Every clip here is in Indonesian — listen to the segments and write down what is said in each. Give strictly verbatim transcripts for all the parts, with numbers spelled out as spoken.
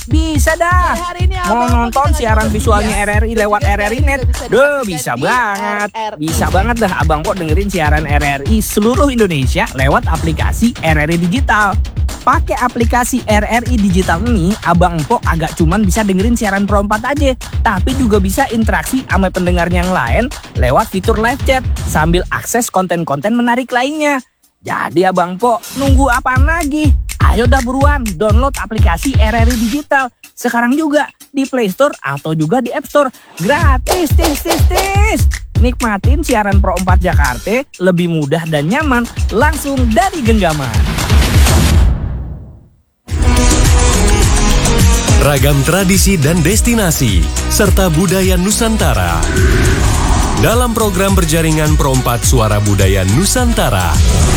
Bisa dah. Mau nonton siaran visualnya R R I lewat R R I Net? Duh, bisa banget. Bisa banget dah Abang Po dengerin siaran R R I seluruh Indonesia lewat aplikasi R R I Digital. Pakai aplikasi R R I Digital ini, Abang Po agak cuman bisa dengerin siaran Pro empat aja, tapi juga bisa interaksi sama pendengar yang lain lewat fitur live chat sambil akses konten-konten menarik lainnya. Jadi Abang Po, nunggu apaan lagi? Ayo dah buruan download aplikasi R R I Digital sekarang juga di Play Store atau juga di App Store. Gratis, tis, tis, tis. Nikmatin siaran Pro empat Jakarta lebih mudah dan nyaman langsung dari genggaman. Ragam tradisi dan destinasi serta budaya Nusantara dalam program berjaringan Pro empat Suara Budaya Nusantara.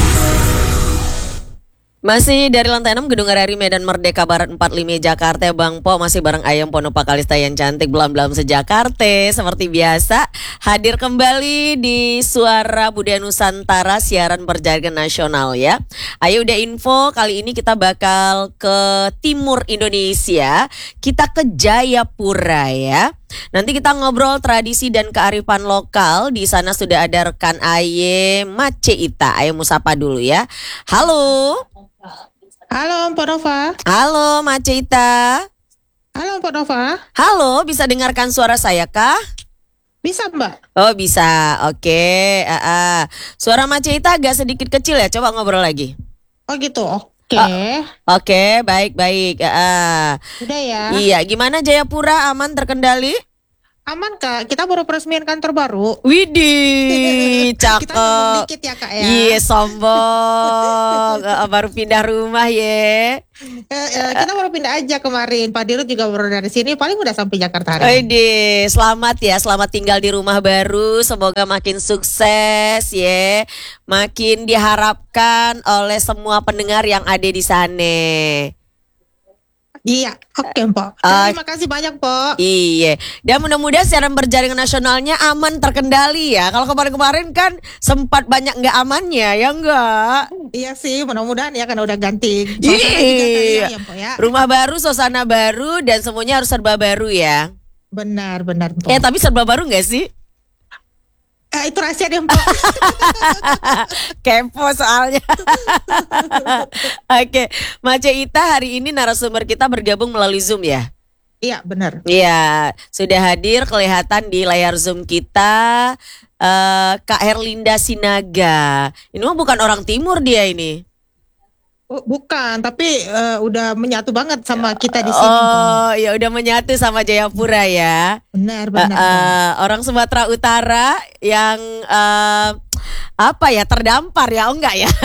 Masih dari lantai enam Gedung R R I Medan Merdeka Barat empat puluh lima Jakarta, Bang Po masih bareng Ayam Ponopa Kalista yang cantik belam-belam se-Jakarta. Seperti biasa hadir kembali di Suara Budaya Nusantara siaran berjaringan nasional ya. Ayo udah info, kali ini kita bakal ke timur Indonesia. Kita ke Jayapura ya. Nanti kita ngobrol tradisi dan kearifan lokal. Di sana sudah ada rekan Aye Mace Ita. Ayo musapa dulu ya. Halo. Halo Mpok Nova. Halo Mace Ita. Halo Mpok Nova. Halo, bisa dengarkan suara saya kah? Bisa Mbak. Oh bisa, oke. Uh, uh. Suara Mace Ita agak sedikit kecil ya, coba ngobrol lagi. Oh gitu, oke. Uh, oke, okay, baik-baik. Uh, uh. Udah ya. Iya, gimana Jayapura, aman terkendali? Aman Kak, kita baru peresmian kantor baru. Widih, cakep. Kita ngomong dikit ya Kak ya. Iya, sombong. Baru pindah rumah ya. Eh, eh, kita baru pindah aja kemarin. Pak Dirut juga baru dari sini, paling udah sampai Jakarta hari ini. Widih, selamat ya, selamat tinggal di rumah baru. Semoga makin sukses ya. Makin diharapkan oleh semua pendengar yang ada di sana. Iya, oke Mpok. Uh, Terima kasih banyak Mpok. Iya, dan mudah-mudahan siaran berjaringan nasionalnya aman terkendali ya. Kalau kemarin-kemarin kan sempat banyak nggak amannya, ya enggak? Iya sih, mudah-mudahan ya kan udah ganti. Iya, ya, Mpok, ya. Rumah baru, suasana baru, dan semuanya harus serba baru ya. Benar, benar Mpok. Eh tapi serba baru nggak sih? Eh, itu rahasia deh Mpok. Kepo soalnya. Oke, Mace Ita hari ini narasumber kita bergabung melalui Zoom ya? Iya benar. Iya, sudah hadir kelihatan di layar Zoom kita uh, Kak Herlinda Sinaga. Ini mah bukan orang timur dia ini. Bukan, tapi uh, udah menyatu banget sama kita di sini. Oh, ya udah menyatu sama Jayapura ya. Benar, benar. Uh, uh, orang Sumatera Utara yang uh, apa ya terdampar ya, oh enggak ya?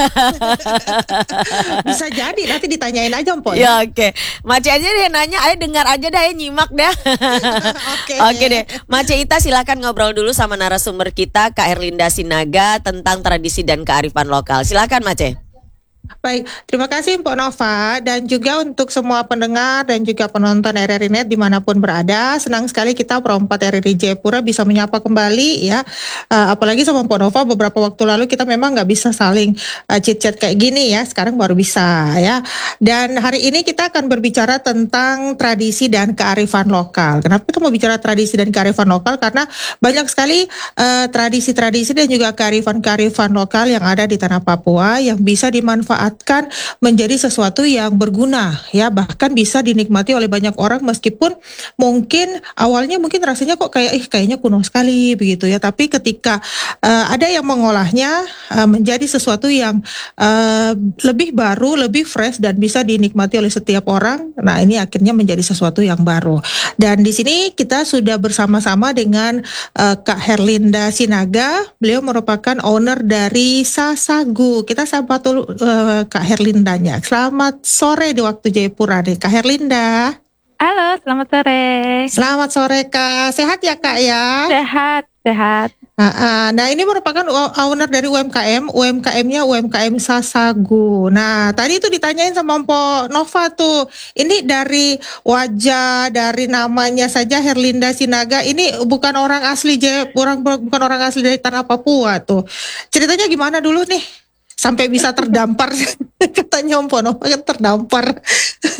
Bisa jadi, nanti ditanyain aja Mpok. Ya oke, okay. Mace aja deh nanya, ayo dengar aja dah, ayo nyimak dah. Oke. Oke deh, Mace Ita silakan ngobrol dulu sama narasumber kita Kak Herlinda Sinaga tentang tradisi dan kearifan lokal. Silakan Mace. Baik, terima kasih Mpok Nova dan juga untuk semua pendengar dan juga penonton R R I Net dimanapun berada. Senang sekali kita Pro empat R R I Jayapura bisa menyapa kembali ya. Uh, apalagi sama Mpok Nova beberapa waktu lalu kita memang nggak bisa saling uh, chit-chat kayak gini ya. Sekarang baru bisa ya. Dan hari ini kita akan berbicara tentang tradisi dan kearifan lokal. Kenapa kita mau bicara tradisi dan kearifan lokal? Karena banyak sekali uh, tradisi-tradisi dan juga kearifan-kearifan lokal yang ada di tanah Papua yang bisa dimanfaatkan manfaatkan menjadi sesuatu yang berguna ya, bahkan bisa dinikmati oleh banyak orang meskipun mungkin awalnya mungkin rasanya kok kayak ih kayaknya kuno sekali begitu ya, tapi ketika uh, ada yang mengolahnya uh, menjadi sesuatu yang uh, lebih baru, lebih fresh dan bisa dinikmati oleh setiap orang. Nah, ini akhirnya menjadi sesuatu yang baru. Dan di sini kita sudah bersama-sama dengan uh, Kak Herlinda Sinaga. Beliau merupakan owner dari Sasagu. Kita sapa dulu uh, Kak Herlindanya. Selamat sore di waktu Jayapura nih Kak Herlinda. Halo, selamat sore. Selamat sore Kak. Sehat ya Kak ya? Sehat, sehat. Nah, nah ini merupakan owner dari U M K M, U M K M-nya U M K M Sasagu. Nah tadi itu ditanyain sama Mpok Nova tuh, ini dari wajah, dari namanya saja Herlinda Sinaga, ini bukan orang asli Jayapura, bukan orang asli dari tanah Papua tuh. Ceritanya gimana dulu nih? Sampai bisa terdampar, katanya Mpok Nova kan terdampar.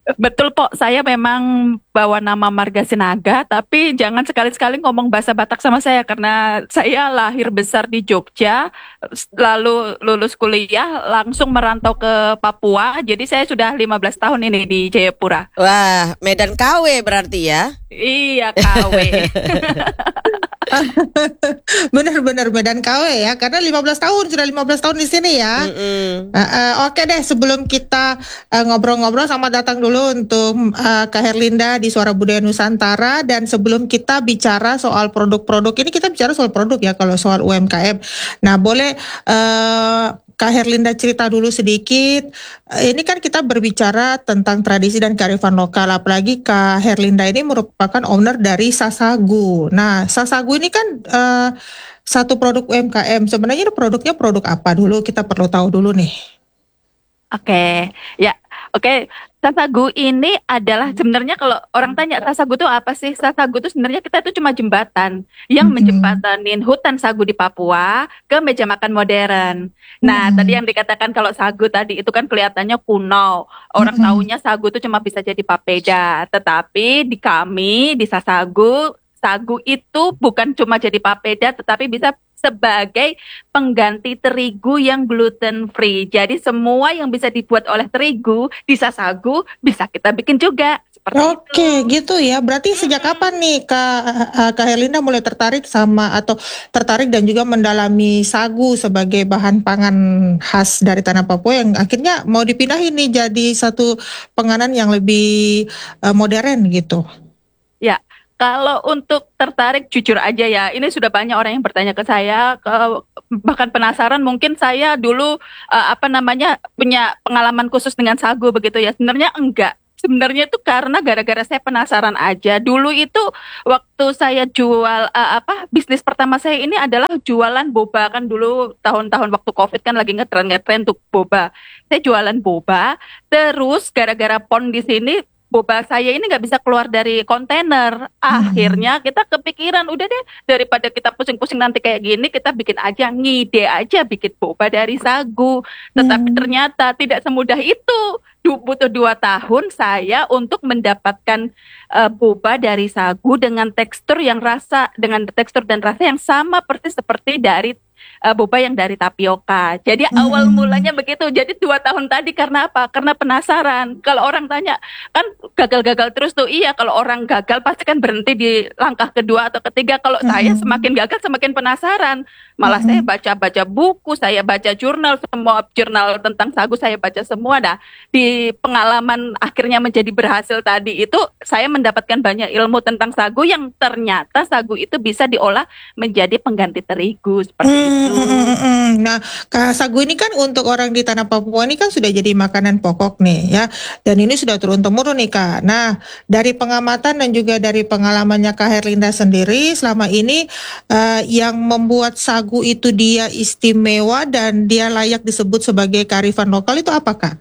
Betul Pok, saya memang bawa nama Marga Sinaga, tapi jangan sekali-sekali ngomong bahasa Batak sama saya karena saya lahir besar di Jogja, lalu lulus kuliah langsung merantau ke Papua, jadi saya sudah lima belas tahun ini di Jayapura. Wah, Medan K W berarti ya. Iya, K W. Benar-benar Medan K W ya, karena lima belas tahun, sudah lima belas tahun di sini ya. Mm-mm. Uh, uh, Oke deh, sebelum kita uh, ngobrol-ngobrol, sama datang dulu untuk uh, Kak Herlinda di Suara Budaya Nusantara. Dan sebelum kita bicara soal produk-produk, ini kita bicara soal produk ya, kalau soal U M K M. Nah, boleh uh, Kak Herlinda cerita dulu sedikit. Uh, Ini kan kita berbicara tentang tradisi dan kearifan lokal, apalagi Kak Herlinda ini merupakan owner dari Sasagu. Nah, Sasagu ini kan uh, satu produk U M K M. Sebenarnya ini produknya produk apa dulu? Kita perlu tahu dulu nih. Oke, ya, oke. Sasagu ini adalah sebenarnya kalau orang tanya Sasagu itu apa sih? Sasagu itu sebenarnya kita itu cuma jembatan yang Mm-mm. menjembatanin hutan sagu di Papua ke meja makan modern. Nah, Mm-mm. tadi yang dikatakan kalau sagu tadi itu kan kelihatannya kuno. Orang Mm-mm. taunya sagu itu cuma bisa jadi papeda, tetapi di kami di Sasagu, sagu itu bukan cuma jadi papeda, tetapi bisa sebagai pengganti terigu yang gluten free. Jadi semua yang bisa dibuat oleh terigu di Sasagu bisa kita bikin juga seperti Oke, itu. gitu ya. Berarti sejak kapan nih Kak, eh, Kak Herlinda mulai tertarik sama atau tertarik dan juga mendalami sagu sebagai bahan pangan khas dari tanah Papua yang akhirnya mau dipindahin nih jadi satu penganan yang lebih eh, modern gitu. Ya, kalau untuk tertarik jujur aja ya, ini sudah banyak orang yang bertanya ke saya, ke- bahkan penasaran mungkin saya dulu eh, apa namanya punya pengalaman khusus dengan sagu begitu ya. Sebenarnya enggak. Sebenarnya itu karena gara-gara saya penasaran aja. Dulu itu waktu saya jual eh, apa bisnis pertama saya ini adalah jualan boba, kan dulu tahun-tahun waktu Covid kan lagi ngetren-ngetren tuh boba. Saya jualan boba, terus gara-gara pon di sini boba saya ini nggak bisa keluar dari kontainer. Akhirnya kita kepikiran, udah deh daripada kita pusing-pusing nanti kayak gini, kita bikin aja, ngide aja bikin boba dari sagu. Tetapi Hmm. ternyata tidak semudah itu. Du- Butuh dua tahun saya untuk mendapatkan eh, boba dari sagu dengan tekstur yang rasa, dengan tekstur dan rasa yang sama persis seperti dari eh, boba yang dari tapioka. Jadi awal Hmm. mulanya begitu. Jadi dua tahun tadi karena apa? Karena penasaran. Kalau orang tanya, kan gagal-gagal terus tuh. Iya, kalau orang gagal pasti kan berhenti di langkah kedua atau ketiga. Kalau saya Hmm. semakin gagal semakin penasaran. Malah saya Hmm. baca-baca buku, saya baca jurnal, semua jurnal tentang sagu saya baca semua. Dah di pengalaman akhirnya menjadi berhasil tadi itu, saya mendapatkan banyak ilmu tentang sagu yang ternyata sagu itu bisa diolah menjadi pengganti terigu seperti Hmm, itu. hmm, hmm, hmm. Nah, Kak, sagu ini kan untuk orang di tanah Papua ini kan sudah jadi makanan pokok nih ya, dan ini sudah turun temurun nih Kak. Nah, dari pengamatan dan juga dari pengalamannya Kak Herlinda sendiri selama ini, eh, yang membuat sagu itu dia istimewa dan dia layak disebut sebagai kearifan lokal itu apa Kak?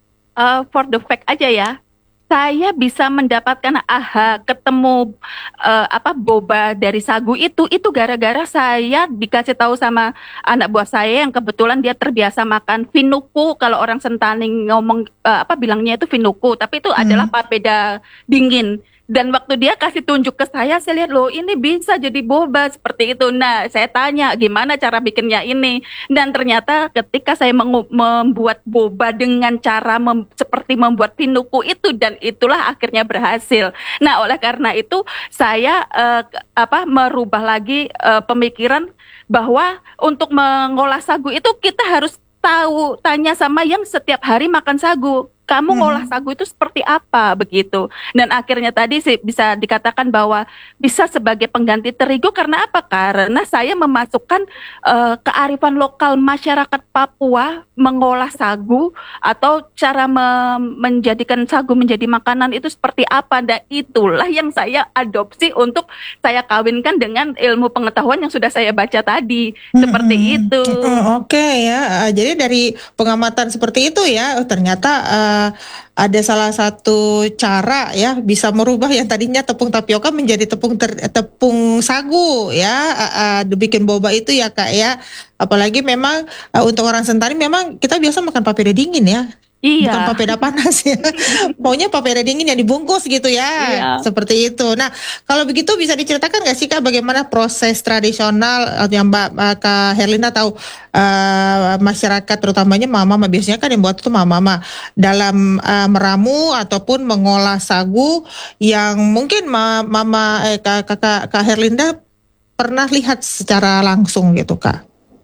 Uh, for the fact aja ya, saya bisa mendapatkan aha ketemu uh, apa boba dari sagu itu itu gara-gara saya dikasih tahu sama anak buah saya yang kebetulan dia terbiasa makan finuku. Kalau orang Sentani ngomong uh, apa bilangnya itu finuku, tapi itu adalah Hmm. papeda dingin. Dan waktu dia kasih tunjuk ke saya, saya lihat loh ini bisa jadi boba seperti itu. Nah, saya tanya gimana cara bikinnya ini. Dan ternyata ketika saya mengu- membuat boba dengan cara mem- seperti membuat pinuku itu, dan itulah akhirnya berhasil. Nah, oleh karena itu saya eh, ke- apa merubah lagi eh, pemikiran bahwa untuk mengolah sagu itu kita harus tahu, tanya sama yang setiap hari makan sagu. Kamu Hmm. ngolah sagu itu seperti apa begitu. Dan akhirnya tadi sih bisa dikatakan bahwa bisa sebagai pengganti terigu karena apa? Karena saya memasukkan eh, kearifan lokal masyarakat Papua mengolah sagu atau cara me- menjadikan sagu menjadi makanan itu seperti apa. Dan itulah yang saya adopsi untuk saya kawinkan dengan ilmu pengetahuan yang sudah saya baca tadi. Seperti Mm-mm. itu. Mm-mm, Oke ya, Eh, jadi dari pengamatan seperti itu ya, oh, ternyata eh, ada salah satu cara ya bisa merubah yang tadinya tepung tapioka menjadi tepung ter- tepung sagu ya, eh, eh, dibikin boba itu ya Kak ya. Apalagi memang eh, untuk orang Sentani memang kita biasa makan papeda dingin ya. Iya. Bukan papeda panas ya. Maunya papeda dingin yang dibungkus gitu ya. Iya. Seperti itu. Nah, kalau begitu bisa diceritakan nggak sih Kak bagaimana proses tradisional yang Mbak uh, Kak Herlina tahu uh, masyarakat terutamanya mama-mama biasanya kan yang buat itu mama-mama dalam uh, meramu ataupun mengolah sagu yang mungkin ma- mama eh, Kak, Kak, Kak Herlinda pernah lihat secara langsung gitu Kak.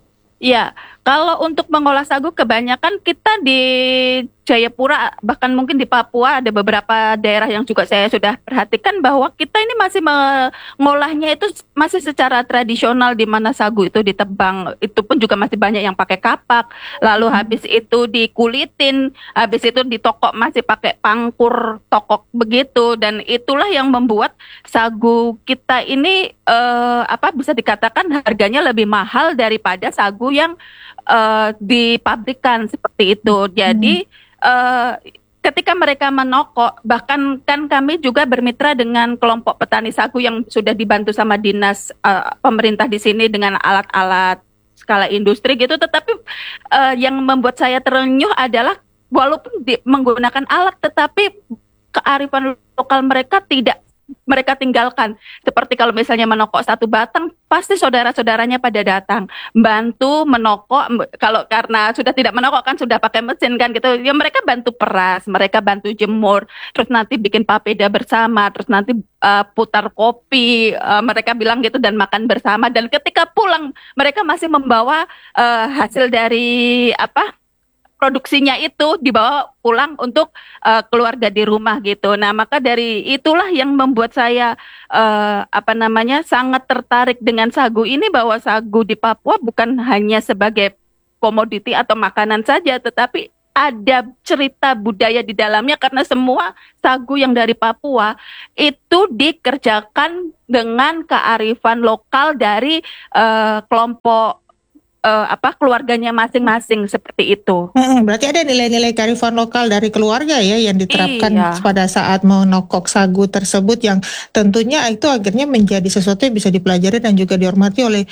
Iya, kalau untuk mengolah sagu kebanyakan kita di Jayapura, bahkan mungkin di Papua ada beberapa daerah yang juga saya sudah perhatikan bahwa kita ini masih mengolahnya itu masih secara tradisional, di mana sagu itu ditebang, itu pun juga masih banyak yang pakai kapak, lalu habis itu dikulitin, habis itu ditokok masih pakai pangkur tokok begitu, dan itulah yang membuat sagu kita ini eh, apa bisa dikatakan harganya lebih mahal daripada sagu yang eh, dipabrikan seperti itu. Jadi Uh, ketika mereka menokok, bahkan kan kami juga bermitra dengan kelompok petani sagu yang sudah dibantu sama dinas uh, pemerintah di sini dengan alat-alat skala industri gitu. Tetapi uh, yang membuat saya terenyuh adalah walaupun di, menggunakan alat, tetapi kearifan lokal mereka tidak mereka tinggalkan. Seperti kalau misalnya menokok satu batang, pasti saudara-saudaranya pada datang bantu menokok. Kalau karena sudah tidak menokok kan sudah pakai mesin kan gitu, ya mereka bantu peras, mereka bantu jemur, terus nanti bikin papeda bersama, terus nanti uh, putar kopi, uh, mereka bilang gitu, dan makan bersama. Dan ketika pulang mereka masih membawa uh, hasil dari apa produksinya itu dibawa pulang untuk uh, keluarga di rumah gitu. Nah, maka dari itulah yang membuat saya uh, apa namanya sangat tertarik dengan sagu ini, bahwa sagu di Papua bukan hanya sebagai komoditi atau makanan saja, tetapi ada cerita budaya di dalamnya, karena semua sagu yang dari Papua itu dikerjakan dengan kearifan lokal dari uh, kelompok Uh, apa keluarganya masing-masing seperti itu. Hmm, berarti ada nilai-nilai kearifan lokal dari keluarga ya yang diterapkan Iya. pada saat menokok sagu tersebut, yang tentunya itu akhirnya menjadi sesuatu yang bisa dipelajari dan juga dihormati oleh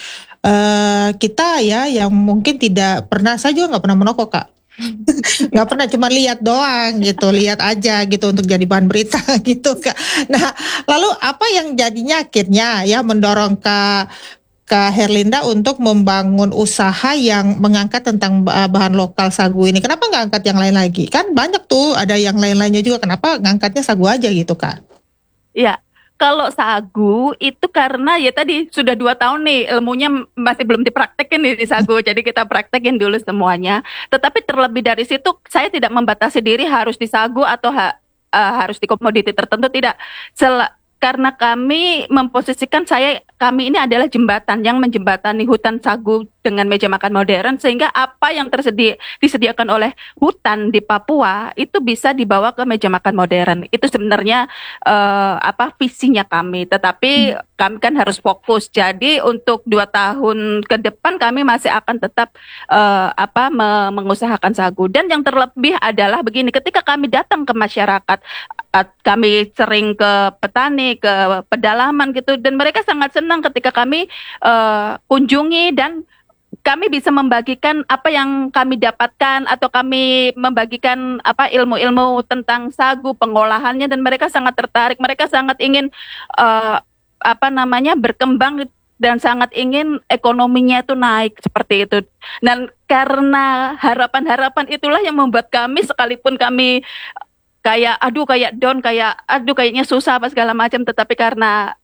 uh, kita ya, yang mungkin tidak pernah, saya juga nggak pernah menokok Kak. Nggak pernah, cuma lihat doang gitu, lihat aja gitu untuk jadi bahan berita gitu Kak. Nah, lalu apa yang jadinya akhirnya ya mendorong Kak Kak Herlinda untuk membangun usaha yang mengangkat tentang bahan lokal sagu ini? Kenapa nggak angkat yang lain lagi? Kan banyak tuh, ada yang lain-lainnya juga. Kenapa ngangkatnya sagu aja gitu Kak? Ya, kalau sagu itu karena ya tadi sudah dua tahun nih ilmunya masih belum dipraktekin nih di sagu, jadi kita praktekin dulu semuanya. Tetapi terlebih dari situ saya tidak membatasi diri harus di sagu atau ha, uh, harus di komoditi tertentu, tidak. Sel- karena kami memposisikan saya kami ini adalah jembatan yang menjembatani hutan sagu dengan meja makan modern, sehingga apa yang tersedia disediakan oleh hutan di Papua itu bisa dibawa ke meja makan modern. Itu sebenarnya uh, apa visinya kami. Tetapi hmm. kami kan harus fokus. Jadi untuk dua tahun ke depan kami masih akan tetap uh, apa me- mengusahakan sagu. Dan yang terlebih adalah begini, ketika kami datang ke masyarakat, uh, kami sering ke petani, ke pedalaman gitu, dan mereka sangat senang ketika kami uh, kunjungi dan kami bisa membagikan apa yang kami dapatkan, atau kami membagikan apa ilmu-ilmu tentang sagu, pengolahannya, dan mereka sangat tertarik, mereka sangat ingin uh, apa namanya berkembang dan sangat ingin ekonominya itu naik seperti itu. Dan karena harapan-harapan itulah yang membuat kami, sekalipun kami kayak aduh kayak down, kayak aduh kayaknya susah apa segala macam, tetapi karena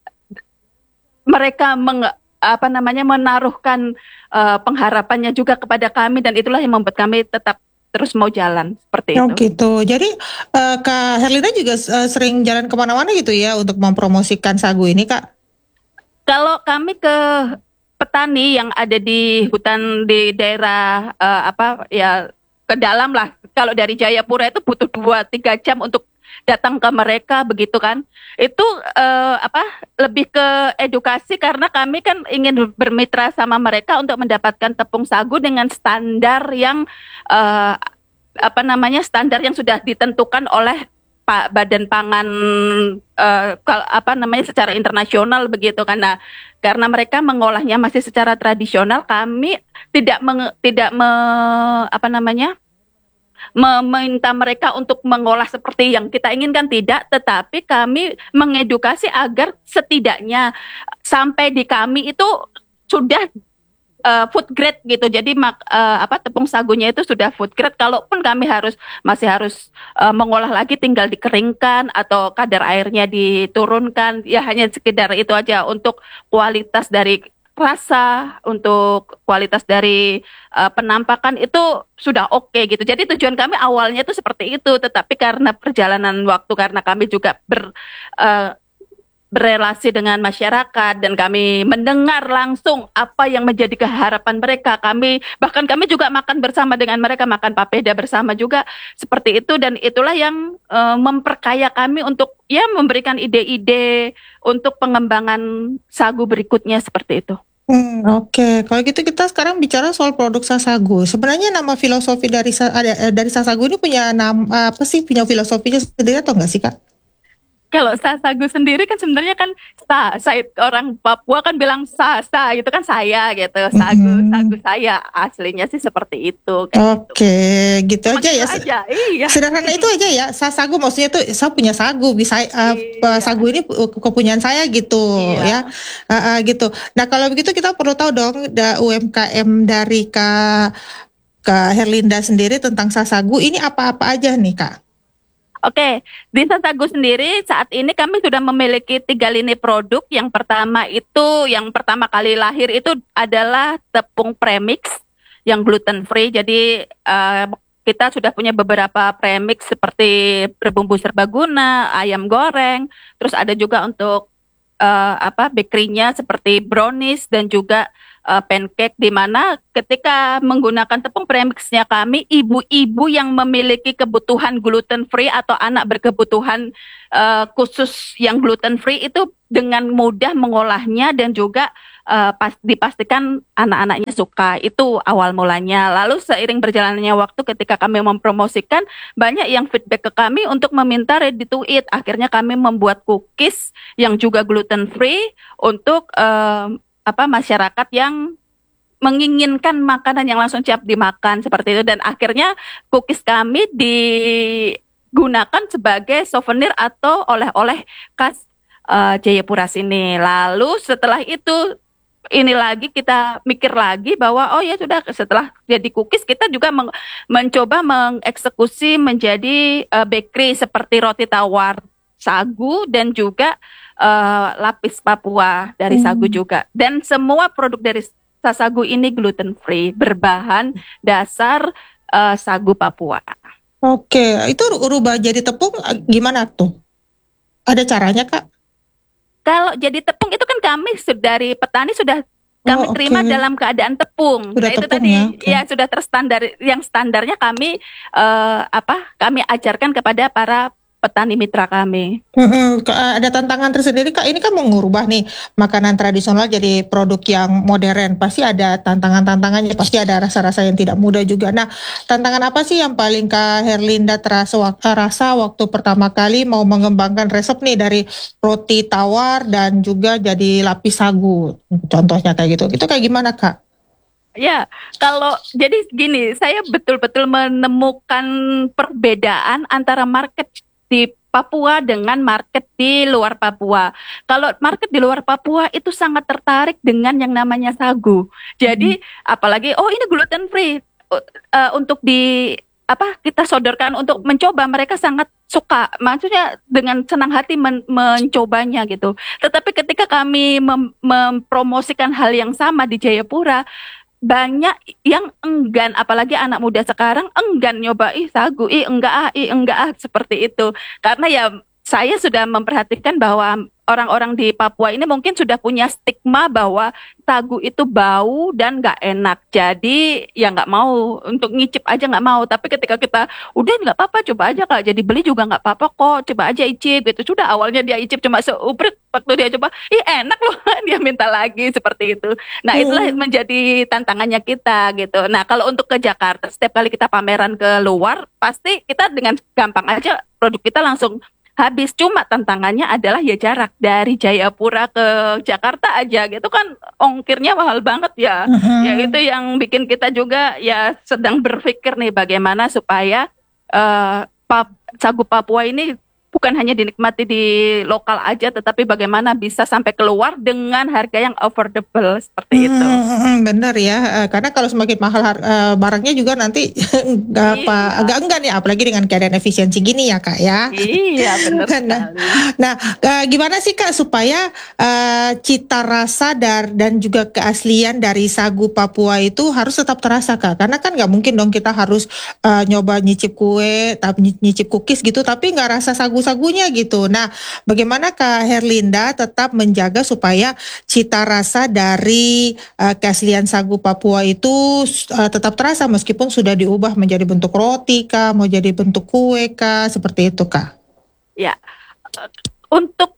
mereka meng, apa namanya menaruhkan uh, pengharapannya juga kepada kami, dan itulah yang membuat kami tetap terus mau jalan seperti Oh itu. gitu. Jadi uh, Kak Herlinda juga uh, sering jalan kemana-mana gitu ya untuk mempromosikan sagu ini Kak? Kalau kami ke petani yang ada di hutan di daerah uh, apa ya ke dalam lah. Kalau dari Jayapura itu butuh dua tiga jam untuk datang ke mereka begitu kan. Itu uh, apa lebih ke edukasi, karena kami kan ingin bermitra sama mereka untuk mendapatkan tepung sagu dengan standar yang uh, apa namanya standar yang sudah ditentukan oleh Pak Badan Pangan uh, apa namanya secara internasional begitu kan. Nah, karena mereka mengolahnya masih secara tradisional, kami tidak menge, tidak me, apa namanya meminta mereka untuk mengolah seperti yang kita inginkan, tidak, tetapi kami mengedukasi agar setidaknya sampai di kami itu sudah uh, food grade gitu. Jadi mak, uh, apa tepung sagunya itu sudah food grade. Kalaupun kami harus masih harus uh, mengolah lagi, tinggal dikeringkan atau kadar airnya diturunkan. Ya hanya sekedar itu aja untuk kualitas dari rasa, untuk kualitas dari uh, penampakan itu sudah oke okay, gitu. Jadi tujuan kami awalnya itu seperti itu, tetapi karena perjalanan waktu, karena kami juga ber uh, berelasi dengan masyarakat dan kami mendengar langsung apa yang menjadi keharapan mereka. Kami bahkan kami juga makan bersama dengan mereka, makan papeda bersama juga seperti itu, dan itulah yang uh, memperkaya kami untuk ya memberikan ide-ide untuk pengembangan sagu berikutnya seperti itu. Hmm, oke. Kalau gitu kita sekarang bicara soal produk Sasagu. Sebenarnya nama filosofi dari sa- ada- eh, dari Sasagu ini punya nama apa sih? Punya filosofinya sendiri atau enggak sih, Kak? Kalau sasagu sendiri kan sebenarnya kan sa, sa orang Papua kan bilang sa, sa itu kan saya gitu, sagu, Mhm. sagu saya, aslinya sih seperti itu. kayak gitu. Oke, gitu Cuma aja gitu ya. aja, iya. Sederhana itu aja ya. Sasagu maksudnya tuh saya punya sagu, bisa eh, Iya. sagu ini pu- kepunyaan saya gitu Iya. ya. Eh, eh, gitu. Nah, kalau begitu kita perlu tahu dong da, U M K M dari Kak Kak Herlinda sendiri tentang Sasagu ini apa-apa aja nih, Kak? Oke, di Sasagu sendiri saat ini kami sudah memiliki tiga lini produk. Yang pertama itu, yang pertama kali lahir itu adalah tepung premix yang gluten free. Jadi eh, kita sudah punya beberapa premix seperti berbumbu serbaguna, ayam goreng, terus ada juga untuk eh, apa bakery-nya seperti brownies dan juga uh, pancake, di mana ketika menggunakan tepung premixnya kami, ibu-ibu yang memiliki kebutuhan gluten free atau anak berkebutuhan uh, khusus yang gluten free itu dengan mudah mengolahnya dan juga uh, pas, dipastikan anak-anaknya suka. Itu awal mulanya. Lalu seiring berjalannya waktu ketika kami mempromosikan, banyak yang feedback ke kami untuk meminta ready to eat. Akhirnya kami membuat cookies yang juga gluten free untuk uh, apa masyarakat yang menginginkan makanan yang langsung siap dimakan seperti itu, dan akhirnya cookies kami digunakan sebagai souvenir atau oleh-oleh khas uh, Jayapura sini. Lalu setelah itu ini lagi kita mikir lagi bahwa oh ya sudah, setelah jadi cookies kita juga men- mencoba mengeksekusi menjadi uh, bakery seperti roti tawar sagu dan juga uh, lapis Papua dari sagu juga. Dan semua produk dari Sasagu ini gluten free, berbahan dasar uh, sagu Papua. Oke, itu rubah jadi tepung eh, gimana tuh? Ada caranya, Kak? Kalau jadi tepung itu kan kami sudah dari petani sudah kami Oh, terima oke. dalam keadaan tepung. Sudah Nah, itu tepung tadi ya, oke. ya sudah terstandar, yang standarnya kami eh, apa? Kami ajarkan kepada para petani mitra kami. Mm-mm, Kak, ada tantangan tersendiri, Kak. Ini kan mau ngubah nih makanan tradisional jadi produk yang modern. Pasti ada tantangan-tantangannya, pasti ada rasa-rasa yang tidak mudah juga. Nah, tantangan apa sih yang paling Kak Herlinda terasa wak- rasa waktu pertama kali mau mengembangkan resep nih dari roti tawar dan juga jadi lapis sagu? Contohnya kayak gitu. Itu kayak gimana, Kak? Ya, kalau jadi gini, saya betul-betul menemukan perbedaan antara market di Papua dengan market di luar Papua. Kalau market di luar Papua itu sangat tertarik dengan yang namanya sagu. Jadi apalagi oh ini gluten free uh, uh, untuk di apa kita sodorkan untuk mencoba, mereka sangat suka. Maksudnya dengan senang hati men- mencobanya gitu. Tetapi ketika kami mem- mempromosikan hal yang sama di Jayapura, banyak yang enggan, apalagi anak muda sekarang enggan nyoba ih sagu, ih enggak ah, ih enggak ah, seperti itu. Karena ya saya sudah memperhatikan bahwa orang-orang di Papua ini mungkin sudah punya stigma bahwa sagu itu bau dan nggak enak. Jadi ya nggak mau, untuk ngicip aja nggak mau. Tapi ketika kita udah nggak apa-apa, coba aja Kak. Jadi beli juga nggak apa-apa kok, coba aja icip gitu. Sudah awalnya dia icip cuma seuprit, waktu dia coba, ih enak loh, dia minta lagi seperti itu. Nah itulah menjadi tantangannya kita gitu. Nah kalau untuk ke Jakarta, setiap kali kita pameran ke luar, pasti kita dengan gampang aja produk kita langsung habis. Cuma tantangannya adalah ya jarak dari Jayapura ke Jakarta aja gitu kan, ongkirnya mahal banget ya. Mhm. Ya itu yang bikin kita juga ya sedang berpikir nih bagaimana supaya uh, pap, sagu Papua ini bukan hanya dinikmati di lokal aja, tetapi bagaimana bisa sampai keluar dengan harga yang affordable seperti itu. Hmm, bener ya, Eh, karena kalau semakin mahal har- eh, barangnya juga nanti nggak apa Iya. agak enggak nih, apalagi dengan keadaan efisiensi gini ya kak ya. Iya, benar Nah, sekali. nah eh, gimana sih kak supaya eh, cita rasa dar, dan juga keaslian dari sagu Papua itu harus tetap terasa kak? Karena kan nggak mungkin dong kita harus eh, nyoba nyicip kue, tapi nyicip cookies gitu, tapi nggak rasa sagu-sagunya gitu. Nah, bagaimana kak Herlinda tetap menjaga supaya cita rasa dari eh, keaslian sagu Papua itu eh, tetap terasa meskipun sudah diubah menjadi bentuk roti kah, mau jadi bentuk kue kah, seperti itu kak? Ya, eh, untuk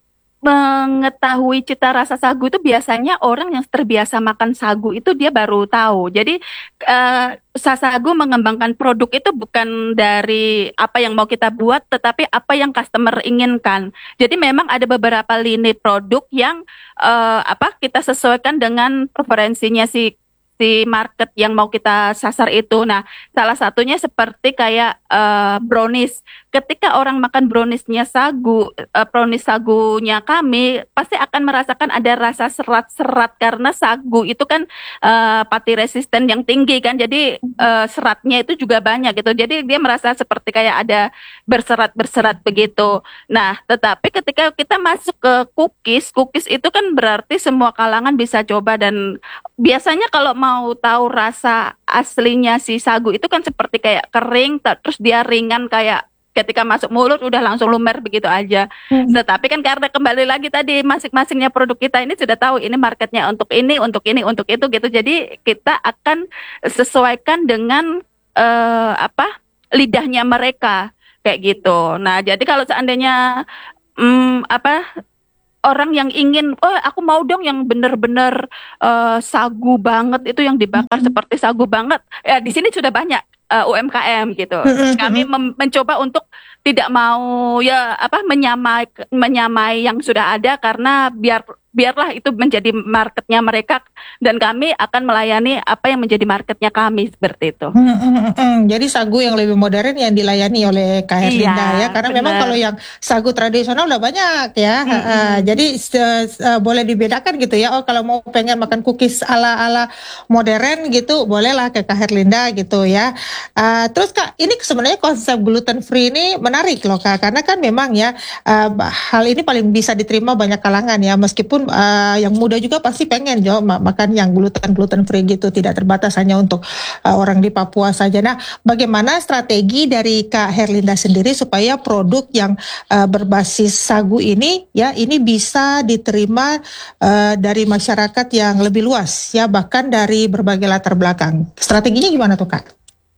mengetahui cita rasa sagu itu biasanya orang yang terbiasa makan sagu itu dia baru tahu. Jadi eh, Sasagu mengembangkan produk itu bukan dari apa yang mau kita buat, tetapi apa yang customer inginkan. Jadi memang ada beberapa lini produk yang eh, apa kita sesuaikan dengan preferensinya si si market yang mau kita sasar itu. Nah, salah satunya seperti kayak eh, brownies. Ketika orang makan browniesnya sagu, eh, brownies sagunya kami, pasti akan merasakan ada rasa serat-serat karena sagu itu kan eh, pati resisten yang tinggi kan, jadi eh, seratnya itu juga banyak gitu. Jadi dia merasa seperti kayak ada berserat-berserat begitu. Nah, tetapi ketika kita masuk ke cookies, cookies itu kan berarti semua kalangan bisa coba, dan biasanya kalau mau tahu rasa aslinya si sagu itu kan seperti kayak kering, terus dia ringan kayak ketika masuk mulut udah langsung lumer begitu aja. Tetapi kan karena kembali lagi tadi masing-masingnya produk kita ini sudah tahu ini marketnya untuk ini, untuk ini, untuk itu gitu. Jadi kita akan sesuaikan dengan eh, apa lidahnya mereka kayak gitu. Nah, jadi kalau seandainya hmm, apa orang yang ingin, oh aku mau dong yang benar-benar eh, sagu banget itu yang dibakar seperti sagu banget. Ya di sini sudah banyak eh, U M K M gitu. Kami mem- mencoba untuk tidak mau ya apa menyamai menyamai yang sudah ada, karena biar biarlah itu menjadi marketnya mereka, dan kami akan melayani apa yang menjadi marketnya kami seperti itu. Hmm, hmm, hmm, hmm. Jadi sagu yang lebih modern yang dilayani oleh Kak Herlinda Iya, ya, karena memang benar. kalau yang sagu tradisional udah banyak ya. Mm-mm. Ha-ha. Jadi se- se- boleh dibedakan gitu ya. Oh kalau mau pengen makan cookies ala-ala modern gitu, bolehlah ke Kak Herlinda gitu ya. Ah, terus Kak, ini sebenarnya konsep gluten free ini menarik loh Kak, karena kan memang ya ah, hal ini paling bisa diterima banyak kalangan ya, meskipun ah, yang muda juga pasti pengen jo ma- makan yang gluten gluten free gitu, tidak terbatas hanya untuk uh, orang di Papua saja. Nah, bagaimana strategi dari Kak Herlinda sendiri supaya produk yang uh, berbasis sagu ini ya ini bisa diterima uh, dari masyarakat yang lebih luas ya, bahkan dari berbagai latar belakang. Strateginya gimana tuh Kak?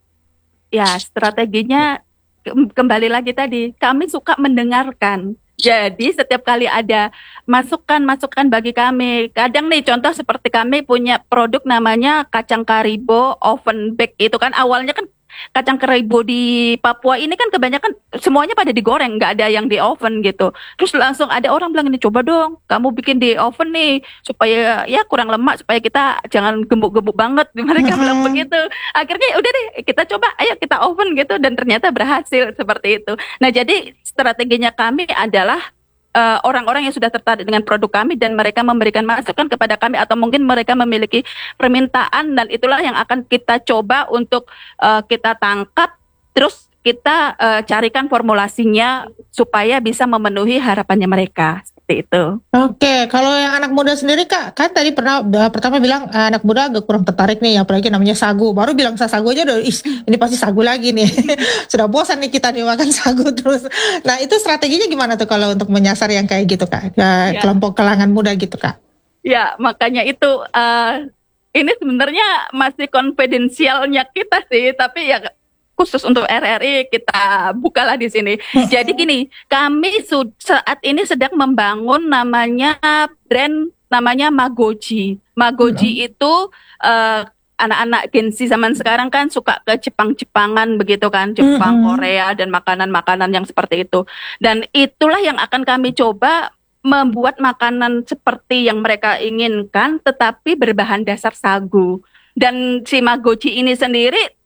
Ya, strateginya ke- kembali lagi tadi, kami suka mendengarkan. Jadi setiap kali ada masukan-masukan bagi kami, kadang nih contoh seperti kami punya produk namanya kacang karibo oven bake, itu kan awalnya kan kacang karibo di Papua ini kan kebanyakan semuanya pada digoreng, nggak ada yang di oven gitu. Terus langsung ada orang bilang ini, coba dong kamu bikin di oven nih supaya ya kurang lemak, supaya kita jangan gembuk-gembuk banget. Mereka bilang begitu. Akhirnya udah deh kita coba, ayo kita oven gitu, dan ternyata berhasil seperti itu. Nah, jadi strateginya kami adalah eh, orang-orang yang sudah tertarik dengan produk kami dan mereka memberikan masukan kepada kami, atau mungkin mereka memiliki permintaan, dan itulah yang akan kita coba untuk eh, kita tangkap, terus kita eh, carikan formulasinya supaya bisa memenuhi harapannya mereka seperti itu. Oke, kalau yang anak muda sendiri Kak, kan tadi pernah uh, pertama bilang uh, anak muda agak kurang tertarik nih, apalagi namanya sagu. Baru bilang sagu aja udah, "Ih, ini pasti sagu lagi nih." Sudah bosan nih kita nih makan sagu terus. Nah, itu strateginya gimana tuh kalau untuk menyasar yang kayak gitu Kak, ke Ya. kelompok kalangan muda gitu Kak? Ya, makanya itu eh, ini sebenarnya masih konfidensialnya kita sih, tapi ya khusus untuk R R I kita bukalah di sini. Jadi gini, kami su- saat ini sedang membangun namanya brand namanya Magoji. Magoji itu eh, anak-anak Gen Z zaman sekarang kan suka ke Jepang-Jepangan begitu kan, Jepang, Mm-mm. Korea, dan makanan-makanan yang seperti itu. Dan itulah yang akan kami coba membuat makanan seperti yang mereka inginkan, tetapi berbahan dasar sagu. Dan si Magoji ini sendiri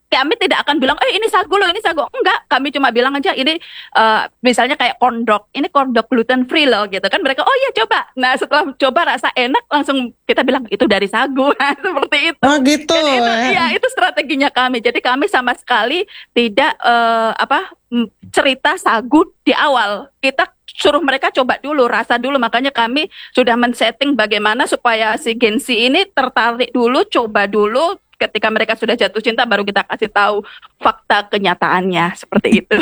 kami tidak akan bilang, eh ini sagu loh, ini sagu. Enggak, kami cuma bilang aja ini uh, misalnya kayak corn dog, ini corn dog gluten free loh gitu kan. Mereka, oh iya coba. Nah setelah coba rasa enak, langsung kita bilang itu dari sagu. Nah, seperti itu. Oh gitu. Jadi itu, ya. ya, itu strateginya kami. Jadi kami sama sekali tidak uh, apa cerita sagu di awal. Kita suruh mereka coba dulu, rasa dulu. Makanya kami sudah men-setting bagaimana supaya si Gen Z ini tertarik dulu, coba dulu. Ketika mereka sudah jatuh cinta baru kita kasih tahu fakta kenyataannya seperti itu.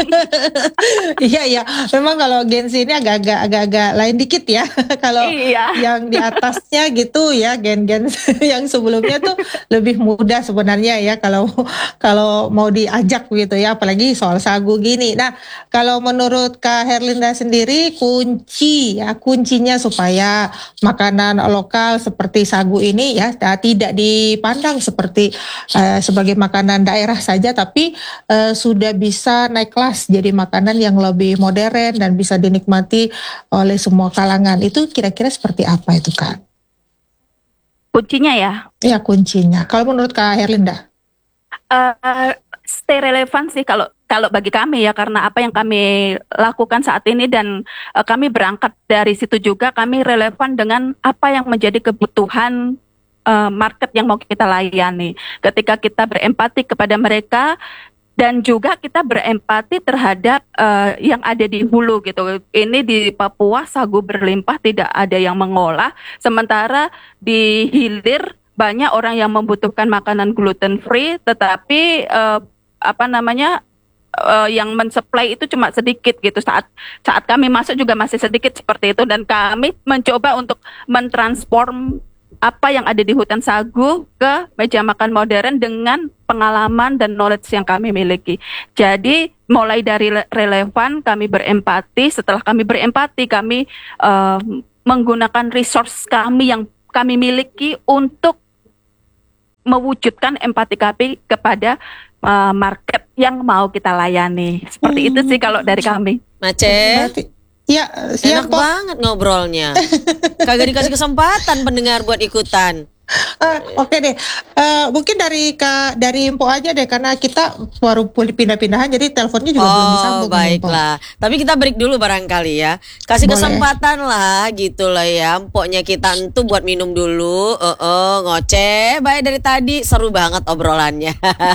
Iya iya, memang kalau Gen Z ini agak-agak agak-agak lain dikit ya. Kalau Iya. yang di atasnya gitu ya, gen-gen yang sebelumnya tuh lebih mudah sebenarnya ya kalau kalau mau diajak gitu ya, apalagi soal sagu gini. Nah, kalau menurut Kak Herlinda sendiri kunci ya, kuncinya supaya makanan lokal seperti sagu ini ya tidak dipandang seperti uh, sebagai makanan daerah saja, tapi uh, sudah bisa naik kelas jadi makanan yang lebih modern dan bisa dinikmati oleh semua kalangan. Itu kira-kira seperti apa itu Kak? Kuncinya ya? Ya kuncinya. Kalau menurut Kak Herlinda? Uh, stay relevan sih kalau kalau bagi kami ya, karena apa yang kami lakukan saat ini dan uh, kami berangkat dari situ juga, kami relevan dengan apa yang menjadi kebutuhan market yang mau kita layani. Ketika kita berempati kepada mereka dan juga kita berempati terhadap uh, yang ada di hulu gitu. Ini di Papua sagu berlimpah, tidak ada yang mengolah, sementara di hilir banyak orang yang membutuhkan makanan gluten free, tetapi uh, apa namanya uh, yang mensuplai itu cuma sedikit gitu. Saat saat kami masuk juga masih sedikit seperti itu, dan kami mencoba untuk mentransform apa yang ada di hutan sagu ke meja makan modern dengan pengalaman dan knowledge yang kami miliki. Jadi mulai dari relevan, kami berempati. Setelah kami berempati, kami uh, menggunakan resource kami yang kami miliki untuk mewujudkan empati kami kepada uh, market yang mau kita layani. Seperti hmm. itu sih kalau dari kami. Mace. Ya, enak Pok. Banget ngobrolnya. Kagak dikasih kesempatan pendengar buat ikutan. Uh, Oke okay deh, uh, mungkin dari Kak dari Empo aja deh, karena kita baru pindah-pindahan, jadi teleponnya juga oh, belum disambung. Oh baiklah, tapi kita break dulu barangkali ya. Kasih Boleh. Kesempatan lah gitu lah ya. Empoknya kita entu buat minum dulu. Uh, uh, ngoceh, baik dari tadi seru banget obrolannya.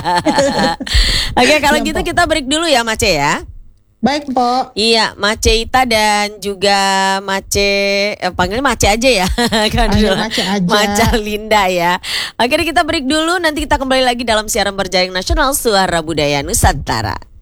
Oke okay, kalau ya, gitu Pok. Kita break dulu ya Mace ya. Baik, Po. Iya, Mace Ita dan juga Mace, eh, panggilnya Mace aja ya. Kan Mace aja. Mace Linda ya. Akhirnya kita break dulu, nanti kita kembali lagi dalam siaran berjaring nasional Suara Budaya Nusantara.